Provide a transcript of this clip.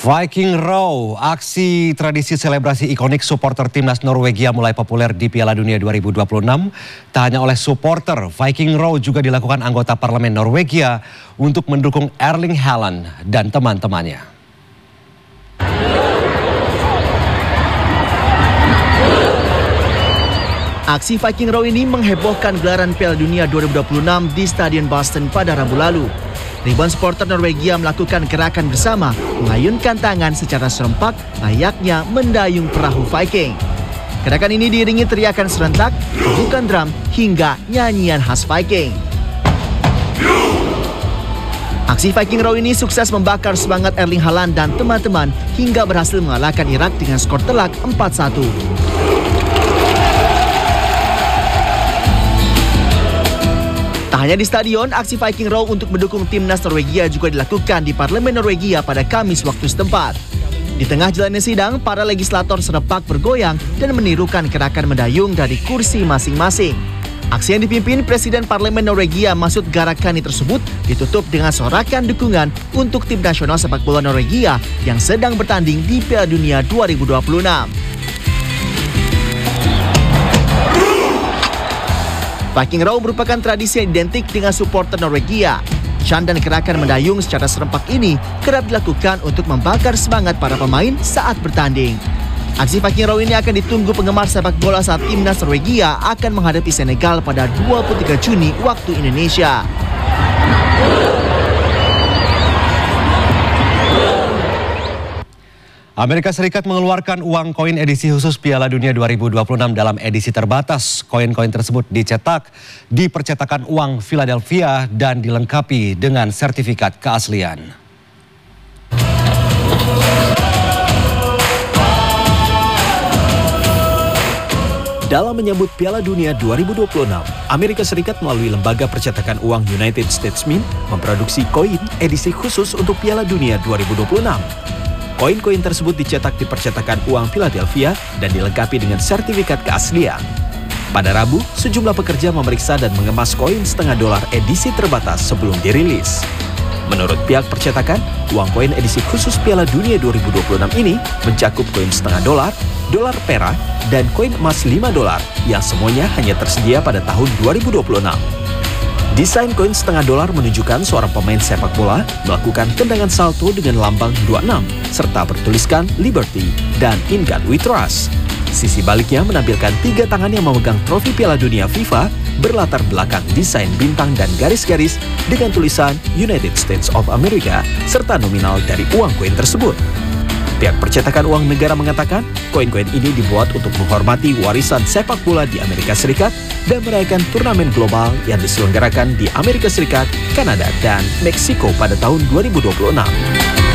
Viking Row, aksi tradisi selebrasi ikonik supporter timnas Norwegia mulai populer di Piala Dunia 2026. Tak hanya oleh supporter, Viking Row juga dilakukan anggota parlemen Norwegia untuk mendukung Erling Haaland dan teman-temannya. Aksi Viking Row ini menghebohkan gelaran Piala Dunia 2026 di Stadion Boston pada Rabu lalu. Ribuan supporter Norwegia melakukan gerakan bersama, mengayunkan tangan secara serempak layaknya mendayung perahu Viking. Gerakan ini diiringi teriakan serentak, bukan drum, hingga nyanyian khas Viking. Aksi Viking Row ini sukses membakar semangat Erling Haaland dan teman-teman hingga berhasil mengalahkan Irak dengan skor telak 4-1. Tak hanya di stadion, aksi Viking Row untuk mendukung timnas Norwegia juga dilakukan di Parlemen Norwegia pada Kamis waktu setempat. Di tengah jalannya sidang, para legislator serempak bergoyang dan menirukan gerakan mendayung dari kursi masing-masing. Aksi yang dipimpin Presiden Parlemen Norwegia Masud Gharahkhani tersebut ditutup dengan sorakan dukungan untuk tim nasional sepak bola Norwegia yang sedang bertanding di Piala Dunia 2026. Viking Row merupakan tradisi yang identik dengan supporter Norwegia. Chant dan gerakan mendayung secara serempak ini kerap dilakukan untuk membakar semangat para pemain saat bertanding. Aksi Viking Row ini akan ditunggu penggemar sepak bola saat timnas Norwegia akan menghadapi Senegal pada 23 Juni waktu Indonesia. Amerika Serikat mengeluarkan uang koin edisi khusus Piala Dunia 2026 dalam edisi terbatas. Koin-koin tersebut dicetak di percetakan uang Philadelphia dan dilengkapi dengan sertifikat keaslian. Dalam menyambut Piala Dunia 2026, Amerika Serikat melalui lembaga percetakan uang United States Mint memproduksi koin edisi khusus untuk Piala Dunia 2026. Koin-koin tersebut dicetak di percetakan uang Philadelphia dan dilengkapi dengan sertifikat keaslian. Pada Rabu, sejumlah pekerja memeriksa dan mengemas koin setengah dolar edisi terbatas sebelum dirilis. Menurut pihak percetakan, uang koin edisi khusus Piala Dunia 2026 ini mencakup koin setengah dolar, dolar perak, dan koin emas 5 dolar yang semuanya hanya tersedia pada tahun 2026. Desain koin setengah dolar menunjukkan seorang pemain sepak bola melakukan tendangan salto dengan lambang 26 serta bertuliskan Liberty dan In God We Trust. Sisi baliknya menampilkan 3 tangan yang memegang trofi Piala Dunia FIFA berlatar belakang desain bintang dan garis-garis dengan tulisan United States of America serta nominal dari uang koin tersebut. Pihak percetakan uang negara mengatakan koin-koin ini dibuat untuk menghormati warisan sepak bola di Amerika Serikat dan merayakan turnamen global yang diselenggarakan di Amerika Serikat, Kanada, dan Meksiko pada tahun 2026.